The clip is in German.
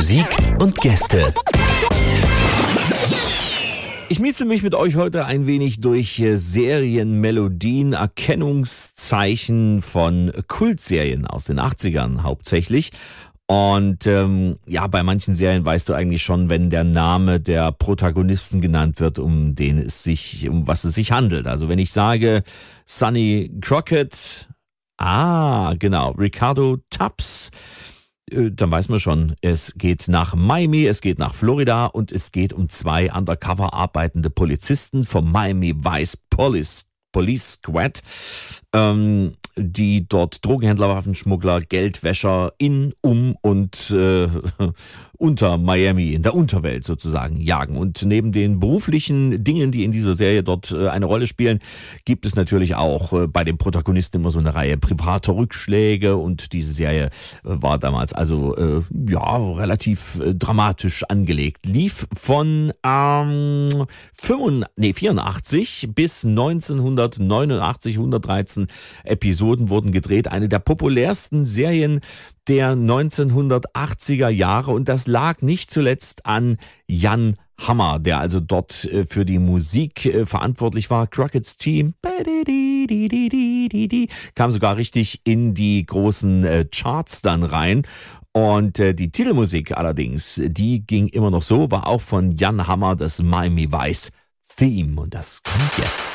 Musik und Gäste. Ich mietze mich mit euch heute ein wenig durch Serienmelodien, Erkennungszeichen von Kultserien aus den 80ern hauptsächlich. Und bei manchen Serien weißt du eigentlich schon, wenn der Name der Protagonisten genannt wird, um was es sich handelt. Also wenn ich sage Sonny Crockett, genau, Ricardo Tubbs, dann weiß man schon, es geht nach Miami, es geht nach Florida und es geht um 2 undercover arbeitende Polizisten vom Miami Vice Police Squad, die dort Drogenhändler, Waffenschmuggler, Geldwäscher um und unter Miami, in der Unterwelt sozusagen, jagen. Und neben den beruflichen Dingen, die in dieser Serie dort eine Rolle spielen, gibt es natürlich auch bei den Protagonisten immer so eine Reihe privater Rückschläge, und diese Serie war damals also relativ dramatisch angelegt. Lief von 84 bis 1989, 113 Episoden wurden gedreht. Eine der populärsten Serien der 1980er Jahre, und das lag nicht zuletzt an Jan Hammer, der also dort für die Musik verantwortlich war. Crockett's Team kam sogar richtig in die großen Charts dann rein. Und die Titelmusik allerdings, die ging immer noch so, war auch von Jan Hammer, das Miami Vice Theme, und das kommt jetzt.